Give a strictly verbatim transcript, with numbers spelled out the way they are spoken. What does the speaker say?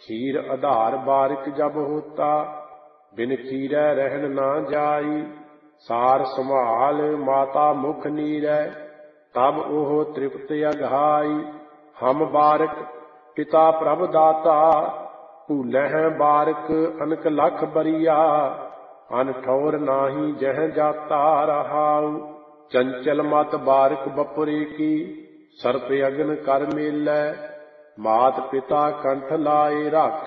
खीर आधार बारिक जब होता, बिन खीरै रहन ना जाई। सार संभाल माता मुख नीरै, तब ओह तृप्त अघाई। हम बारिक पिता प्रभ दाता, भूलह बारिक अनक लख बरिया। अन ठौर नाही जह जाता रहाऊ, चंचल मत बारिक बपुरे की। सर्प अग्न कर मेलै, मात पिता कंठ लाए राखे।